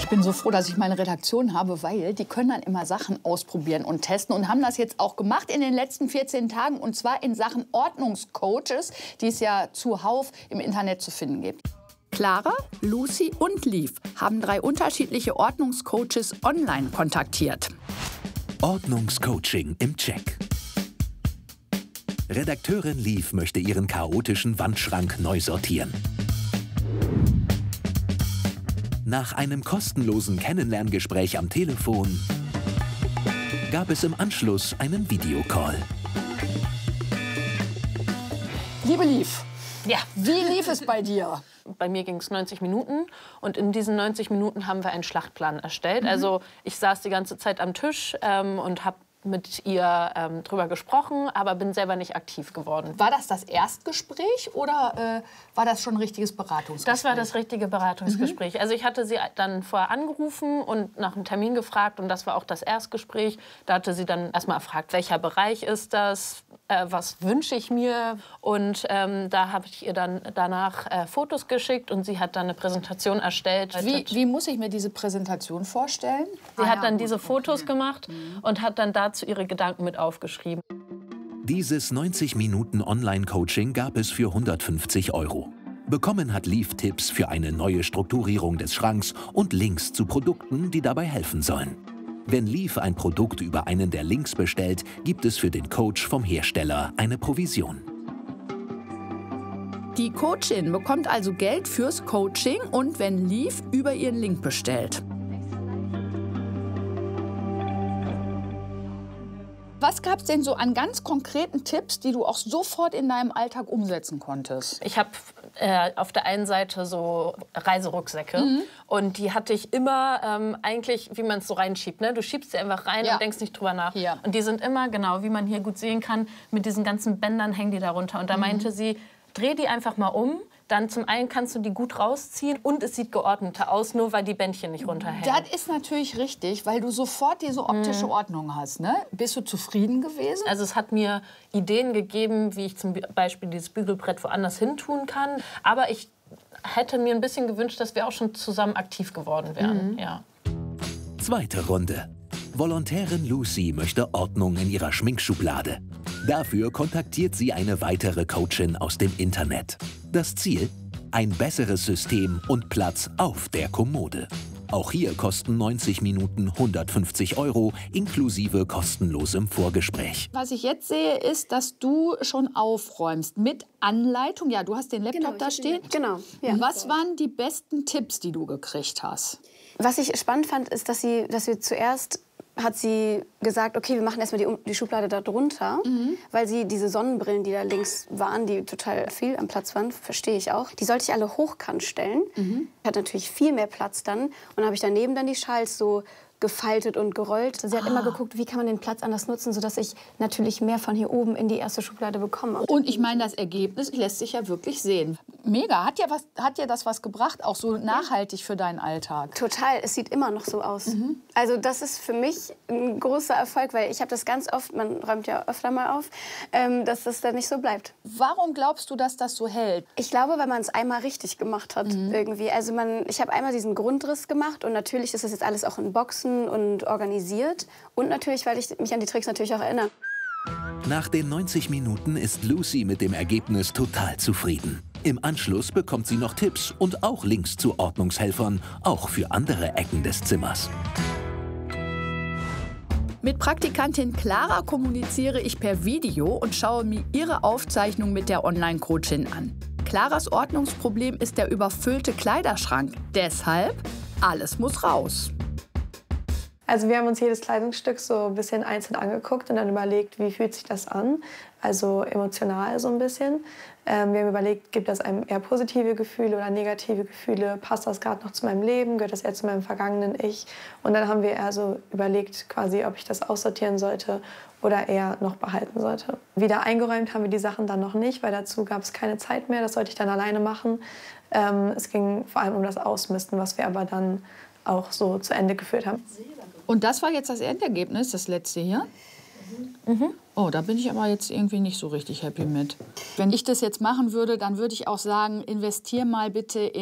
Ich bin so froh, dass ich meine Redaktion habe, weil die können dann immer Sachen ausprobieren und testen und haben das jetzt auch gemacht in den letzten 14 Tagen und zwar in Sachen Ordnungscoaches, die es ja zuhauf im Internet zu finden gibt. Clara, Lucy und Liv haben 3 unterschiedliche Ordnungscoaches online kontaktiert. Ordnungscoaching im Check. Redakteurin Liv möchte ihren chaotischen Wandschrank neu sortieren. Nach einem kostenlosen Kennenlerngespräch am Telefon gab es im Anschluss einen Videocall. Liebe Liv, ja. Wie lief es bei dir? Bei mir ging es 90 Minuten und in diesen 90 Minuten haben wir einen Schlachtplan erstellt. Also ich saß die ganze Zeit am Tisch und habe mit ihr drüber gesprochen, aber bin selber nicht aktiv geworden. War das Erstgespräch oder war das schon ein richtiges Beratungsgespräch? Das war das richtige Beratungsgespräch. Also ich hatte sie dann vorher angerufen und nach einem Termin gefragt und das war auch das Erstgespräch. Da hatte sie dann erstmal erfragt, welcher Bereich ist das, was wünsche ich mir und da habe ich ihr dann danach Fotos geschickt und sie hat dann eine Präsentation erstellt. Wie muss ich mir diese Präsentation vorstellen? Sie hat dann diese Fotos gemacht und hat dann dazu ihre Gedanken mit aufgeschrieben. Dieses 90 Minuten Online-Coaching gab es für 150 €. Bekommen hat Liv Tipps für eine neue Strukturierung des Schranks und Links zu Produkten, die dabei helfen sollen. Wenn Liv ein Produkt über einen der Links bestellt, gibt es für den Coach vom Hersteller eine Provision. Die Coachin bekommt also Geld fürs Coaching und wenn Liv über ihren Link bestellt. Was gab es denn so an ganz konkreten Tipps, die du auch sofort in deinem Alltag umsetzen konntest? Ich habe auf der einen Seite so Reiserucksäcke und die hatte ich immer eigentlich, wie man es so reinschiebt. Ne? Du schiebst sie einfach rein und denkst nicht drüber nach. Ja. Und die sind immer, genau, wie man hier gut sehen kann, mit diesen ganzen Bändern hängen die darunter. Und da meinte sie, dreh die einfach mal um. Dann zum einen kannst du die gut rausziehen und es sieht geordneter aus, nur weil die Bändchen nicht runterhängen. Das ist natürlich richtig, weil du sofort diese optische Ordnung hast. Ne? Bist du zufrieden gewesen? Also es hat mir Ideen gegeben, wie ich zum Beispiel dieses Bügelbrett woanders hin tun kann. Aber ich hätte mir ein bisschen gewünscht, dass wir auch schon zusammen aktiv geworden wären. Ja. Zweite Runde. Volontärin Lucy möchte Ordnung in ihrer Schminkschublade. Dafür kontaktiert sie eine weitere Coachin aus dem Internet. Das Ziel? Ein besseres System und Platz auf der Kommode. Auch hier kosten 90 Minuten 150 € inklusive kostenlosem Vorgespräch. Was ich jetzt sehe, ist, dass du schon aufräumst mit Anleitung. Ja, du hast den Laptop da stehen. Genau. Ja. Was waren die besten Tipps, die du gekriegt hast? Was ich spannend fand, ist, dass wir zuerst hat sie gesagt, okay, wir machen erstmal die Schublade da drunter, weil sie diese Sonnenbrillen, die da links waren, die total viel am Platz waren, verstehe ich auch, die sollte ich alle hochkant stellen. Hat natürlich viel mehr Platz dann. Und dann habe ich daneben dann die Schals so gefaltet und gerollt. Sie hat immer geguckt, wie kann man den Platz anders nutzen, sodass ich natürlich mehr von hier oben in die erste Schublade bekomme. Und ich meine, das Ergebnis lässt sich ja wirklich sehen. Mega. Hat dir das was gebracht, auch so nachhaltig für deinen Alltag? Total. Es sieht immer noch so aus. Also das ist für mich ein großer Erfolg, weil ich habe das ganz oft, man räumt ja öfter mal auf, dass das dann nicht so bleibt. Warum glaubst du, dass das so hält? Ich glaube, weil man es einmal richtig gemacht hat irgendwie. Also ich habe einmal diesen Grundriss gemacht und natürlich ist das jetzt alles auch in Boxen und organisiert. Und natürlich, weil ich mich an die Tricks natürlich auch erinnere. Nach den 90 Minuten ist Lucy mit dem Ergebnis total zufrieden. Im Anschluss bekommt sie noch Tipps und auch Links zu Ordnungshelfern, auch für andere Ecken des Zimmers. Mit Praktikantin Clara kommuniziere ich per Video und schaue mir ihre Aufzeichnung mit der Online-Coachin an. Claras Ordnungsproblem ist der überfüllte Kleiderschrank. Deshalb, alles muss raus. Also wir haben uns jedes Kleidungsstück so ein bisschen einzeln angeguckt und dann überlegt, wie fühlt sich das an, also emotional so ein bisschen. Wir haben überlegt, gibt das einem eher positive Gefühle oder negative Gefühle, passt das gerade noch zu meinem Leben, gehört das eher zu meinem vergangenen Ich. Und dann haben wir eher so überlegt, quasi, ob ich das aussortieren sollte oder eher noch behalten sollte. Wieder eingeräumt haben wir die Sachen dann noch nicht, weil dazu gab es keine Zeit mehr, das sollte ich dann alleine machen. Es ging vor allem um das Ausmisten, was wir aber dann auch so zu Ende geführt haben. Und das war jetzt das Endergebnis, das letzte hier? Oh, da bin ich aber jetzt irgendwie nicht so richtig happy mit. Wenn ich das jetzt machen würde, dann würde ich auch sagen, investier mal bitte in